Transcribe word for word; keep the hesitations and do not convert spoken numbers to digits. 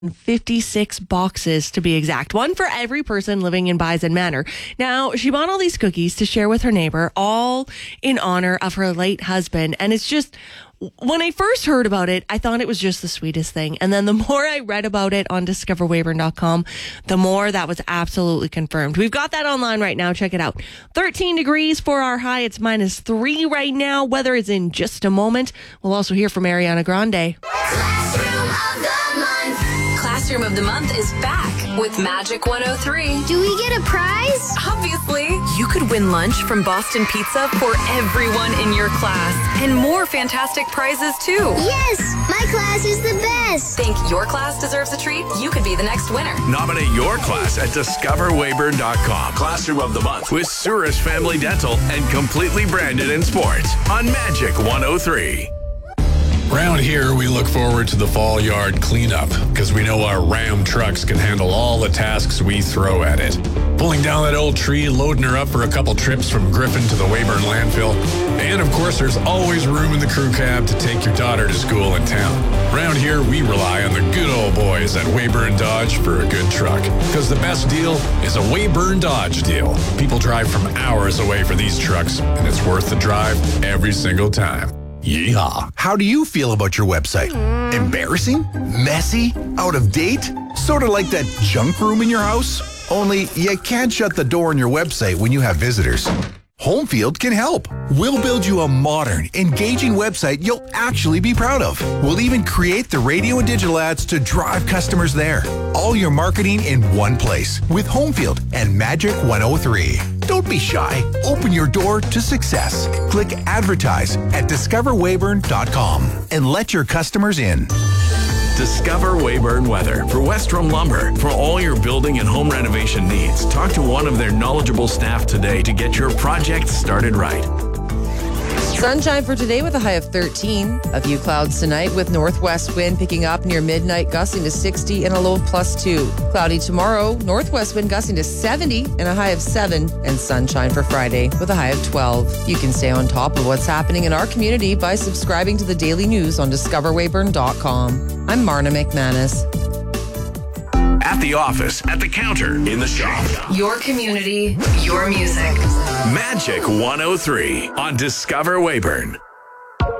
fifty-six boxes to be exact. One for every person living in Bison Manor. Now, she bought all these cookies to share with her neighbor, all in honor of her late husband. And it's just, when I first heard about it, I thought it was just the sweetest thing. And then the more I read about it on discover weyburn dot com, the more that was absolutely confirmed. We've got that online right now. Check it out. thirteen degrees for our high. It's minus three right now. Weather is in just a moment. We'll also hear from Ariana Grande. Classroom of the Month. Classroom of the Month is back with Magic one oh three. Do we get a prize? Obviously. You could win lunch from Boston Pizza for everyone in your class. And more fantastic prizes, too. Yes! My class is the best! Think your class deserves a treat? You could be the next winner. Nominate your class at discover weyburn dot com. Classroom of the Month with Souris Family Dental and completely branded in sports on Magic one oh three. Around here, we look forward to the fall yard cleanup because we know our Ram trucks can handle all the tasks we throw at it. Pulling down that old tree, loading her up for a couple trips from Griffin to the Weyburn landfill. And of course, there's always room in the crew cab to take your daughter to school in town. Around here, we rely on the good old boys at Weyburn Dodge for a good truck. Because the best deal is a Weyburn Dodge deal. People drive from hours away for these trucks, and it's worth the drive every single time. Yeehaw. How do you feel about your website? Embarrassing? Messy? Out of date? Sort of like that junk room in your house? Only you can't shut the door on your website when you have visitors. Homefield can help. We'll build you a modern, engaging website you'll actually be proud of. We'll even create the radio and digital ads to drive customers there. All your marketing in one place with Homefield and Magic one oh three. Don't be shy. Open your door to success. Click advertise at discover weyburn dot com and let your customers in. Discover Weyburn Weather for Westrom Lumber. For all your building and home renovation needs, talk to one of their knowledgeable staff today to get your project started right. Sunshine for today with a high of thirteen. A few clouds tonight with northwest wind picking up near midnight, gusting to sixty and a low of plus two. Cloudy tomorrow, northwest wind gusting to seventy and a high of seven. And sunshine for Friday with a high of twelve. You can stay on top of what's happening in our community by subscribing to the daily news on discover weyburn dot com. I'm Marna McManus. At the office, at the counter, in the shop. Your community, your music. Magic one oh three on Discover Weyburn.